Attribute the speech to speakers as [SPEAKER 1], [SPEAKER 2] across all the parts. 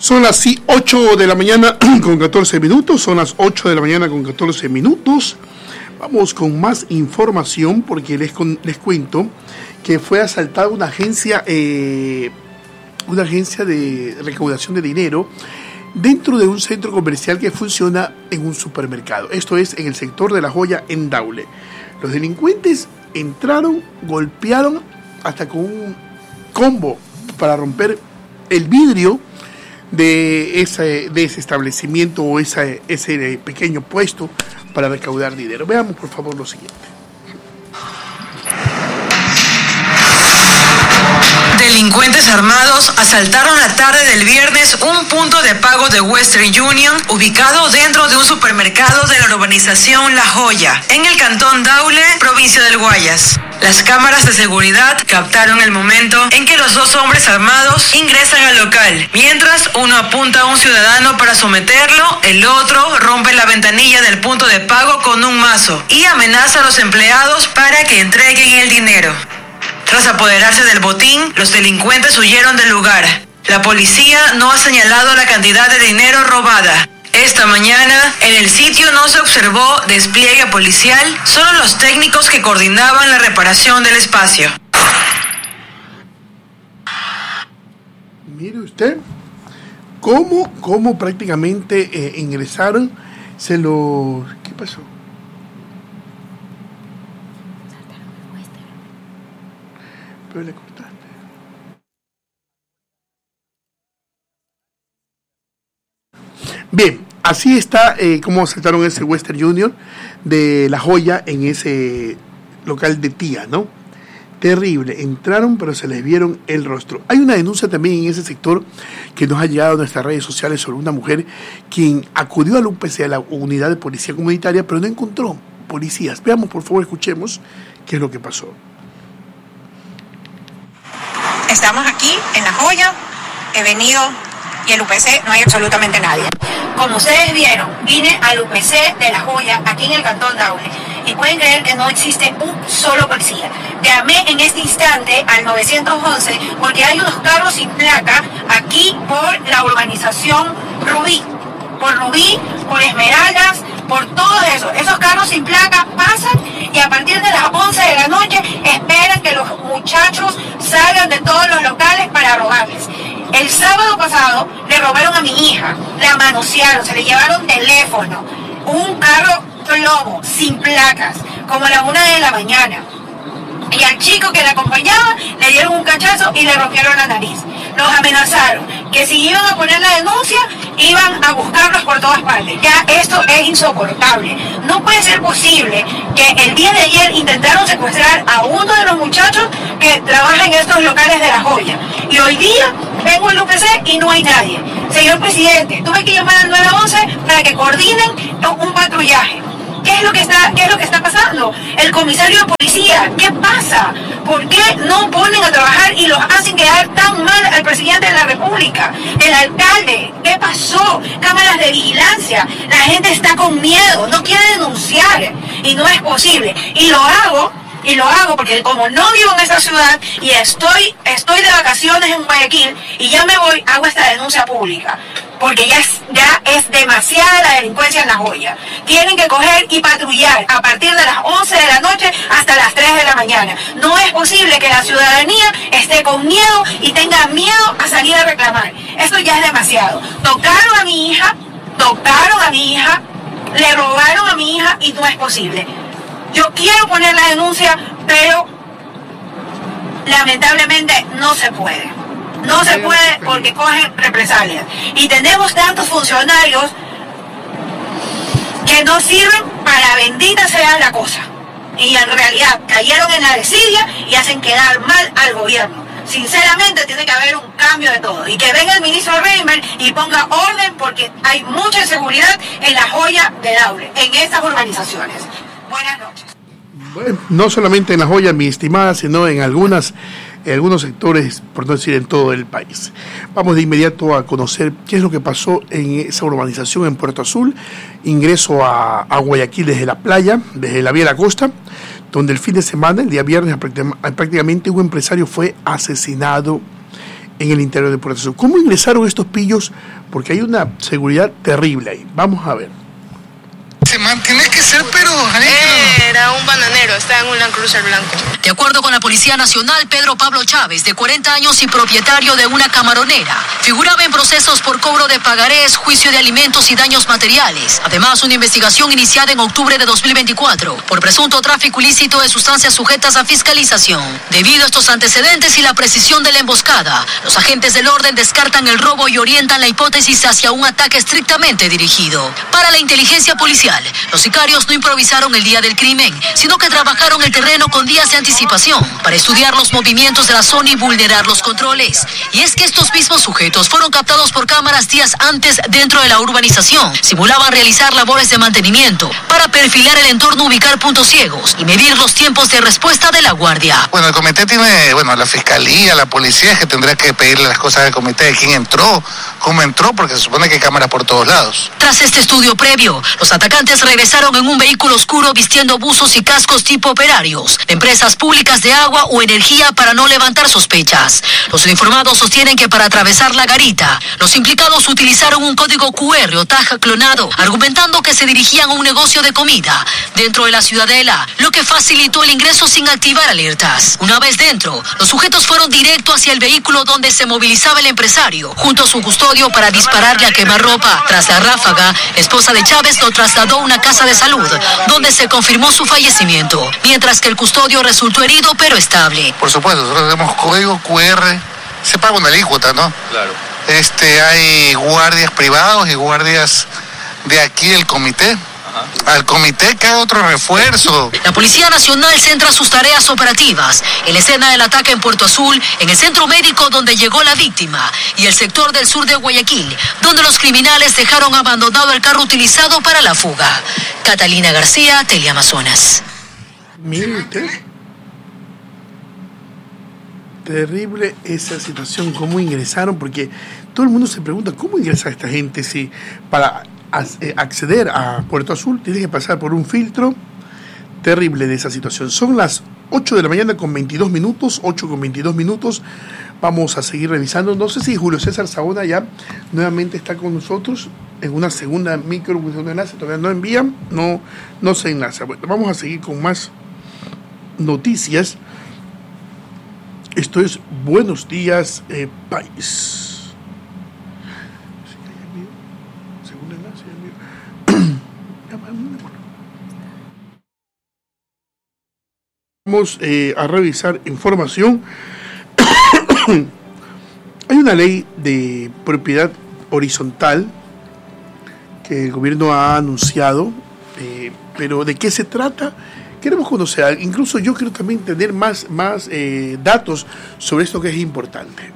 [SPEAKER 1] Son las 8 de la mañana con 14 minutos. Son las 8 de la mañana con 14 minutos. Vamos con más información porque les cuento que fue asaltada una agencia de recaudación de dinero dentro de un centro comercial que funciona en un supermercado. Esto es en el sector de La Joya, en Daule. Los delincuentes entraron, golpearon hasta con un combo para romper el vidrio de ese establecimiento o ese pequeño puesto para recaudar dinero. Veamos por favor lo siguiente.
[SPEAKER 2] Delincuentes armados asaltaron la tarde del viernes un punto de pago de Western Union ubicado dentro de un supermercado de la urbanización La Joya, en el cantón Daule, provincia del Guayas. Las cámaras de seguridad captaron el momento en que los dos hombres armados ingresan al local. Mientras uno apunta a un ciudadano para someterlo, el otro rompe la ventanilla del punto de pago con un mazo y amenaza a los empleados para que entreguen el dinero. Tras apoderarse del botín, los delincuentes huyeron del lugar. La policía no ha señalado la cantidad de dinero robada. Esta mañana, en el sitio no se observó despliegue policial, solo los técnicos que coordinaban la reparación del espacio.
[SPEAKER 1] Mire usted cómo prácticamente ingresaron, ¿Qué pasó? Pero le cortaste. Bien, así está como asaltaron ese Western Union de La Joya en ese local de Tía, ¿no? Terrible, entraron pero se les vieron el rostro. Hay una denuncia también en ese sector que nos ha llegado a nuestras redes sociales sobre una mujer quien acudió al UPC, a la unidad de policía comunitaria, pero no encontró policías. Veamos, por favor, escuchemos qué es lo que pasó.
[SPEAKER 3] Estamos aquí en La Joya, he venido y el UPC no hay absolutamente nadie. Como ustedes vieron, vine al UPC de La Joya, aquí en el cantón Daule, y pueden creer que no existe un solo policía. Llamé en este instante al 911 porque hay unos carros sin placa aquí por la urbanización Rubí, por Esmeraldas, por todo eso. Esos carros sin placa pasan y a partir de las 11 de la noche esperan que los muchachos salgan de todos los locales para robarles. El sábado pasado le robaron a mi hija, la manosearon, se le llevaron teléfono, un carro lobo sin placas, como a las 1 de la mañana. Y al chico que la acompañaba le dieron un cachazo y le rompieron la nariz. Los amenazaron que si iban a poner la denuncia iban a buscarlos por todas partes. Ya esto es insoportable. No puede ser posible que el día de ayer intentaron secuestrar a uno de los muchachos que trabaja en estos locales de La Joya. Y hoy día vengo al UPC y no hay nadie. Señor presidente, tuve que llamar al 911 para que coordinen un patrullaje. ¿Qué es lo que está pasando? El comisario de policía, ¿qué pasa? ¿Por qué no ponen a trabajar y los hacen quedar tan mal al presidente de la República? El alcalde, ¿qué pasó? Cámaras de vigilancia, la gente está con miedo, no quiere denunciar y no es posible. Y lo hago porque como no vivo en esta ciudad y estoy de vacaciones en Guayaquil y ya me voy, hago esta denuncia pública. Porque ya es demasiada la delincuencia en La Joya. Tienen que coger y patrullar a partir de las 11 de la noche hasta las 3 de la mañana. No es posible que la ciudadanía esté con miedo y tenga miedo a salir a reclamar. Esto ya es demasiado. Tocaron a mi hija, le robaron a mi hija y no es posible. Yo quiero poner la denuncia, pero lamentablemente no se puede. No se puede porque cogen represalias. Y tenemos tantos funcionarios que no sirven para bendita sea la cosa. Y en realidad cayeron en la desidia y hacen quedar mal al gobierno. Sinceramente tiene que haber un cambio de todo. Y que venga el ministro Reimer y ponga orden porque hay mucha inseguridad en La Joya de Daule, en estas urbanizaciones. Buenas noches.
[SPEAKER 1] Bueno, no solamente en La Joya, mi estimada, sino en algunos sectores, por no decir en todo el país. Vamos de inmediato a conocer qué es lo que pasó en esa urbanización en Puerto Azul, ingreso a Guayaquil desde la playa, desde la vía de la costa, donde el fin de semana, el día viernes, prácticamente un empresario fue asesinado en el interior de Puerto Azul. ¿Cómo ingresaron estos pillos? Porque hay una seguridad terrible ahí. Vamos a ver.
[SPEAKER 4] Se mantiene que ser, pero...
[SPEAKER 5] Era un bananero, estaba en un Land Cruiser blanco.
[SPEAKER 2] De acuerdo con la Policía Nacional, Pedro Pablo Chávez, de 40 años y propietario de una camaronera, figuraba en procesos por cobro de pagarés, juicio de alimentos y daños materiales. Además, una investigación iniciada en octubre de 2024 por presunto tráfico ilícito de sustancias sujetas a fiscalización. Debido a estos antecedentes y la precisión de la emboscada, los agentes del orden descartan el robo y orientan la hipótesis hacia un ataque estrictamente dirigido. Para la inteligencia policial, los sicarios no improvisaron el día del crimen, sino que trabajaron el terreno con días de anticipación para estudiar los movimientos de la zona y vulnerar los controles. Y es que estos mismos sujetos fueron captados por cámaras días antes dentro de la urbanización. Simulaban realizar labores de mantenimiento para perfilar el entorno, ubicar puntos ciegos y medir los tiempos de respuesta de la guardia.
[SPEAKER 4] Bueno, el comité tiene, la fiscalía, la policía, es que tendrá que pedirle las cosas al comité de quién entró, cómo entró, porque se supone que hay cámaras por todos lados.
[SPEAKER 2] Tras este estudio previo, los atacantes regresaron en un vehículo oscuro vistiendo buzos y cascos tipo operarios de empresas públicas de agua o energía para no levantar sospechas. Los uniformados sostienen que para atravesar la garita, los implicados utilizaron un código QR o tag clonado, argumentando que se dirigían a un negocio de comida dentro de la ciudadela, lo que facilitó el ingreso sin activar alertas. Una vez dentro, los sujetos fueron directo hacia el vehículo donde se movilizaba el empresario, junto a su custodio para dispararle a quemarropa. Tras la ráfaga, la esposa de Chávez lo trasladó a una casa de salud, donde se confirmó su fallecimiento, mientras que el custodio resultó herido pero estable.
[SPEAKER 4] Por supuesto, nosotros tenemos código QR, se paga una alícuota, ¿no?
[SPEAKER 6] Claro.
[SPEAKER 4] Hay guardias privados y guardias de aquí del comité. Al comité cae otro refuerzo.
[SPEAKER 2] La Policía Nacional centra sus tareas operativas en la escena del ataque en Puerto Azul, en el centro médico donde llegó la víctima y el sector del sur de Guayaquil, donde los criminales dejaron abandonado el carro utilizado para la fuga. Catalina García, Teleamazonas.
[SPEAKER 1] Mire usted. Terrible esa situación, cómo ingresaron, porque todo el mundo se pregunta cómo ingresa esta gente si para acceder a Puerto Azul tiene que pasar por un filtro. Terrible de esa situación. Son las 8 de la mañana con 22 minutos, 8 con 22 minutos. Vamos a seguir revisando. No sé si Julio César Saona ya nuevamente está con nosotros en una segunda micro, un segundo enlace. Todavía no envían, no se enlaza. Bueno, vamos a seguir con más noticias. Esto es Buenos Días, País. Vamos a revisar información. Hay una ley de propiedad horizontal que el gobierno ha anunciado, pero ¿de qué se trata? Queremos conocer, incluso yo quiero también tener más datos sobre esto que es importante.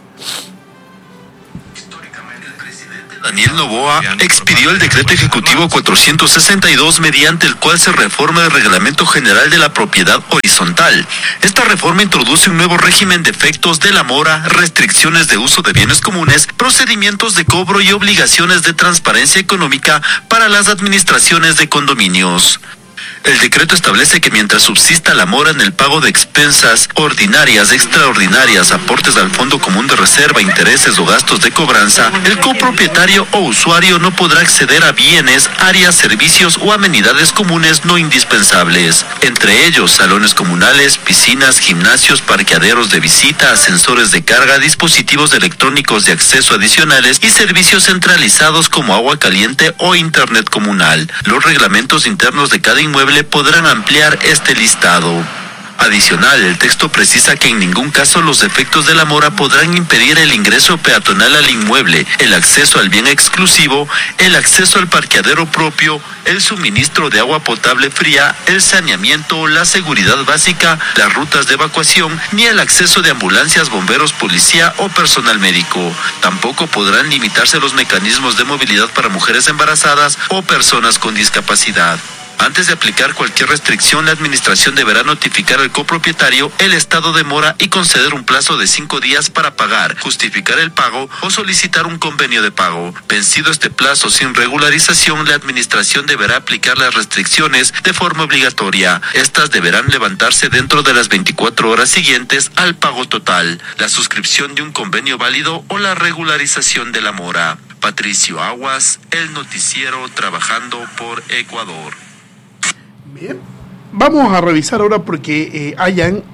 [SPEAKER 7] Daniel Noboa expidió el decreto ejecutivo 462 mediante el cual se reforma el Reglamento General de la Propiedad Horizontal. Esta reforma introduce un nuevo régimen de efectos de la mora, restricciones de uso de bienes comunes, procedimientos de cobro y obligaciones de transparencia económica para las administraciones de condominios. El decreto establece que mientras subsista la mora en el pago de expensas ordinarias, extraordinarias, aportes al Fondo Común de Reserva, intereses o gastos de cobranza, el copropietario o usuario no podrá acceder a bienes, áreas, servicios o amenidades comunes no indispensables, entre ellos salones comunales, piscinas, gimnasios, parqueaderos de visita, ascensores de carga, dispositivos electrónicos de acceso adicionales y servicios centralizados como agua caliente o internet comunal. Los reglamentos internos de cada inmueble podrán ampliar este listado. Adicional, el texto precisa que en ningún caso los efectos de la mora podrán impedir el ingreso peatonal al inmueble, el acceso al bien exclusivo, el acceso al parqueadero propio, el suministro de agua potable fría, el saneamiento, la seguridad básica, las rutas de evacuación, ni el acceso de ambulancias, bomberos, policía o personal médico. Tampoco podrán limitarse los mecanismos de movilidad para mujeres embarazadas o personas con discapacidad. Antes de aplicar cualquier restricción, la administración deberá notificar al copropietario el estado de mora y conceder un plazo de 5 días para pagar, justificar el pago o solicitar un convenio de pago. Vencido este plazo sin regularización, la administración deberá aplicar las restricciones de forma obligatoria. Estas deberán levantarse dentro de las 24 horas siguientes al pago total, la suscripción de un convenio válido o la regularización de la mora. Patricio Aguas, El Noticiero, trabajando por Ecuador.
[SPEAKER 1] Bien, vamos a revisar ahora porque hayan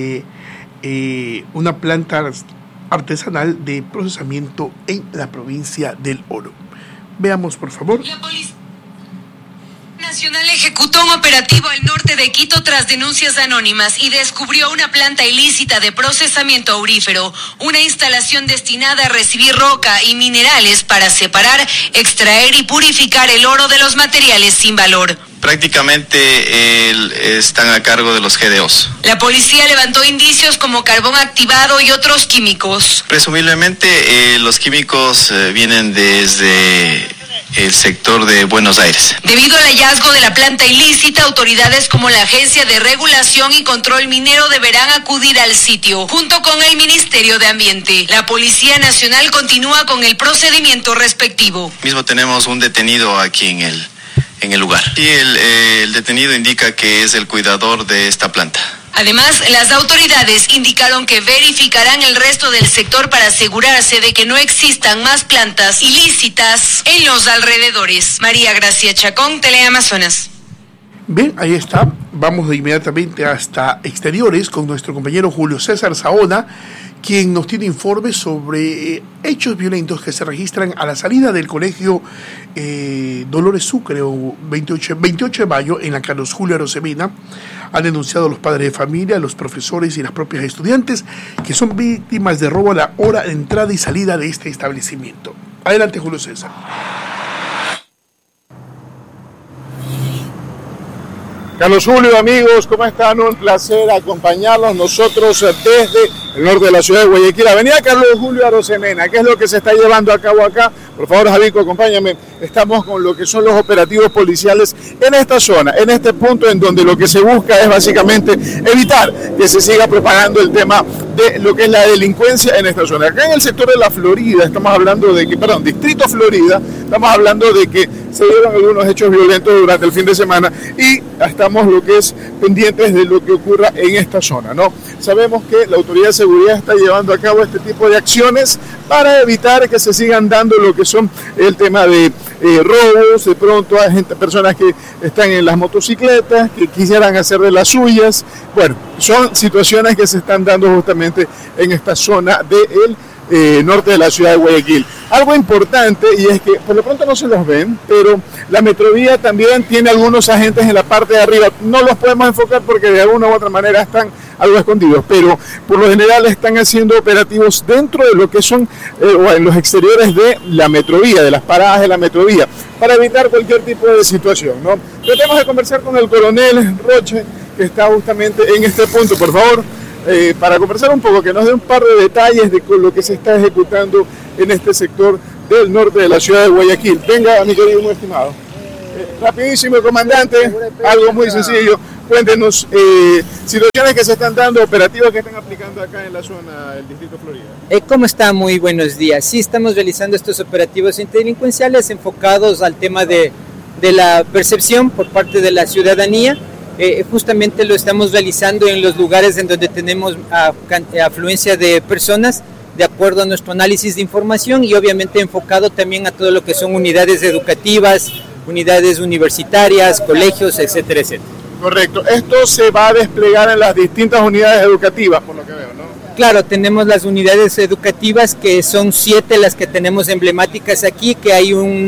[SPEAKER 1] una planta artesanal de procesamiento en la provincia del Oro. Veamos, por favor.
[SPEAKER 2] La Policía Nacional ejecutó un operativo al norte de Quito tras denuncias anónimas y descubrió una planta ilícita de procesamiento aurífero, una instalación destinada a recibir roca y minerales para separar, extraer y purificar el oro de los materiales sin valor.
[SPEAKER 6] Prácticamente están a cargo de los GDOs.
[SPEAKER 2] La policía levantó indicios como carbón activado y otros químicos.
[SPEAKER 6] Presumiblemente los químicos vienen desde el sector de Buenos Aires.
[SPEAKER 2] Debido al hallazgo de la planta ilícita, autoridades como la Agencia de Regulación y Control Minero deberán acudir al sitio, junto con el Ministerio de Ambiente. La Policía Nacional continúa con el procedimiento respectivo.
[SPEAKER 6] Mismo tenemos un detenido aquí en el lugar. Y el detenido indica que es el cuidador de esta planta.
[SPEAKER 2] Además, las autoridades indicaron que verificarán el resto del sector para asegurarse de que no existan más plantas ilícitas en los alrededores. María Gracia Chacón, Teleamazonas.
[SPEAKER 1] Bien, ahí está. Vamos inmediatamente hasta exteriores con nuestro compañero Julio César Saona, quien nos tiene informes sobre hechos violentos que se registran a la salida del colegio Dolores Sucre, 28 de mayo, en la Carlos Julio Arosemena. Han denunciado a los padres de familia, los profesores y las propias estudiantes que son víctimas de robo a la hora de entrada y salida de este establecimiento. Adelante, Julio César.
[SPEAKER 8] Carlos Julio, amigos, ¿cómo están? Un placer acompañarlos nosotros desde el norte de la ciudad de Guayaquil. Avenida Carlos Julio Arosemena, ¿qué es lo que se está llevando a cabo acá? Por favor, Javico, acompáñame. Estamos con lo que son los operativos policiales en esta zona, en este punto en donde lo que se busca es básicamente evitar que se siga propagando el tema de lo que es la delincuencia en esta zona. Acá en el sector de la Florida, estamos hablando de que, Distrito Florida, estamos hablando de que se dieron algunos hechos violentos durante el fin de semana y estamos lo que es pendientes de lo que ocurra en esta zona, ¿no? Sabemos que la autoridad de seguridad está llevando a cabo este tipo de acciones para evitar que se sigan dando lo que son el tema de robos. De pronto hay personas que están en las motocicletas, que quisieran hacer de las suyas. Bueno, son situaciones que se están dando justamente en esta zona del norte de la ciudad de Guayaquil. Algo importante, y es que por lo pronto no se los ven, pero la Metrovía también tiene algunos agentes en la parte de arriba. No los podemos enfocar porque de alguna u otra manera están algo escondidos, pero por lo general están haciendo operativos dentro de lo que son o en los exteriores de la Metrovía, de las paradas de la Metrovía, para evitar cualquier tipo de situación, ¿no? Tratemos de conversar con el coronel Roche, que está justamente en este punto, por favor. Para conversar un poco, que nos dé un par de detalles de lo que se está ejecutando en este sector del norte de la ciudad de Guayaquil. Venga, mi querido, muy estimado. Rapidísimo, comandante, algo muy sencillo. Cuéntenos situaciones que se están dando, operativos que están aplicando acá en la zona del Distrito Florida.
[SPEAKER 9] ¿Cómo está? Muy buenos días. Sí, estamos realizando estos operativos antidelincuenciales enfocados al tema de la percepción por parte de la ciudadanía. Justamente lo estamos realizando en los lugares en donde tenemos afluencia de personas, de acuerdo a nuestro análisis de información, y obviamente enfocado también a todo lo que son unidades educativas, unidades universitarias, colegios, etcétera, etcétera.
[SPEAKER 8] Correcto. Esto se va a desplegar en las distintas unidades educativas, por lo que veo, ¿no?
[SPEAKER 9] Claro, tenemos las unidades educativas, que son 7 las que tenemos emblemáticas aquí, que hay un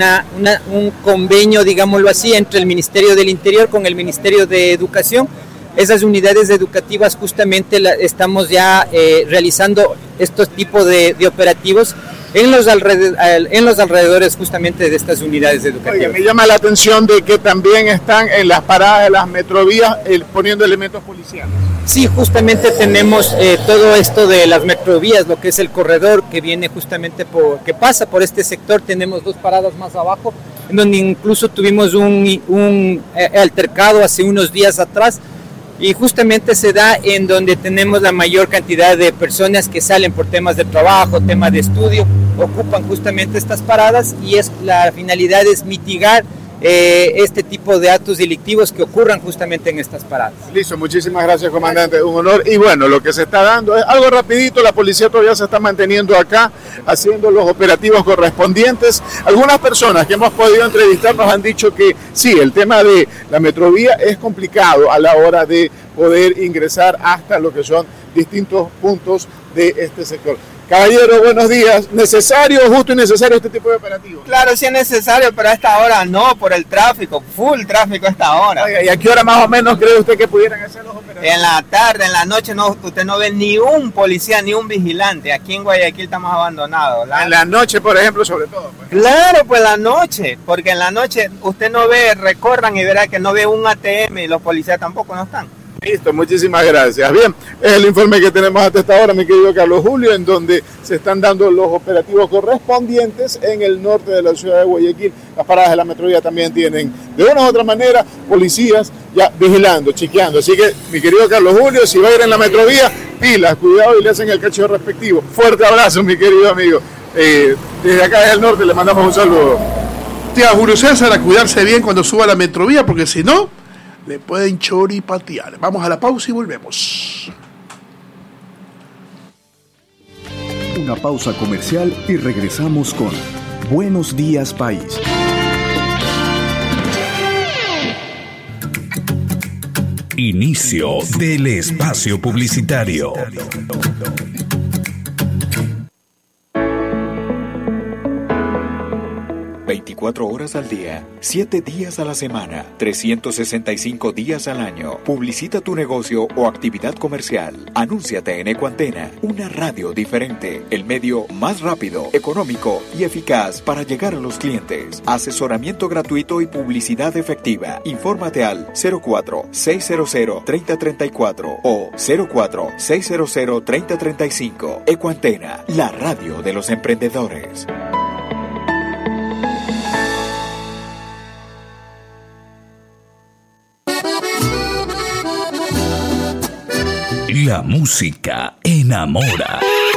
[SPEAKER 9] convenio, digámoslo así, entre el Ministerio del Interior con el Ministerio de Educación. Esas unidades educativas justamente estamos ya realizando estos tipos de operativos en los alrededores justamente de estas unidades educativas.
[SPEAKER 8] Oye, me llama la atención de que también están en las paradas de las metrovías poniendo elementos policiales.
[SPEAKER 9] Sí, justamente tenemos todo esto de las metrovías, lo que es el corredor que viene justamente que pasa por este sector. Tenemos 2 paradas más abajo en donde incluso tuvimos un altercado hace unos días atrás, y justamente se da en donde tenemos la mayor cantidad de personas que salen por temas de trabajo, temas de estudio, ocupan justamente estas paradas, y la finalidad es mitigar este tipo de actos delictivos que ocurran justamente en estas paradas.
[SPEAKER 8] Listo, muchísimas gracias, comandante, un honor. Y bueno, lo que se está dando es algo rapidito, la policía todavía se está manteniendo acá, haciendo los operativos correspondientes. Algunas personas que hemos podido entrevistar nos han dicho que sí, el tema de la metrovía es complicado a la hora de poder ingresar hasta lo que son distintos puntos de este sector. Caballero, buenos días. ¿Necesario, justo y necesario este tipo de operativos?
[SPEAKER 10] Claro, sí es necesario, pero a esta hora no, por el tráfico, full tráfico a esta hora.
[SPEAKER 8] Oiga, ¿y a qué hora más o menos cree usted que pudieran hacer los operativos?
[SPEAKER 10] En la tarde, en la noche, no, usted no ve ni un policía, ni un vigilante. Aquí en Guayaquil estamos abandonados.
[SPEAKER 8] En la noche, por ejemplo, sobre todo. Pues.
[SPEAKER 10] Claro, pues la noche, porque en la noche usted no ve, recorran y verá que no ve un ATM y los policías tampoco no están.
[SPEAKER 8] Listo, muchísimas gracias. Bien, es el informe que tenemos hasta esta hora, mi querido Carlos Julio, en donde se están dando los operativos correspondientes en el norte de la ciudad de Guayaquil. Las paradas de la metrovía también tienen, de una u otra manera, policías ya vigilando, chequeando. Así que, mi querido Carlos Julio, si va a ir en la metrovía, pilas, cuidado y le hacen el cacheo respectivo. Fuerte abrazo, mi querido amigo. Desde acá, desde el norte, le mandamos un saludo.
[SPEAKER 1] Tía Julio César, a cuidarse bien cuando suba a la metrovía, porque si no, le pueden choripatear. Vamos a la pausa y volvemos.
[SPEAKER 11] Una pausa comercial y regresamos con Buenos Días País. Inicio del espacio publicitario.
[SPEAKER 12] 24 horas al día, 7 días a la semana, 365 días al año. Publicita tu negocio o actividad comercial. Anúnciate en Ecuantena, una radio diferente, el medio más rápido, económico y eficaz para llegar a los clientes. Asesoramiento gratuito y publicidad efectiva. Infórmate al 04-600-3034 o 04-600-3035. Ecuantena, la radio de los emprendedores.
[SPEAKER 11] La música enamora.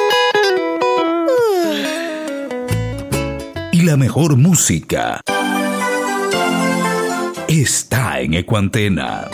[SPEAKER 11] Y la mejor música está en Ecuantena.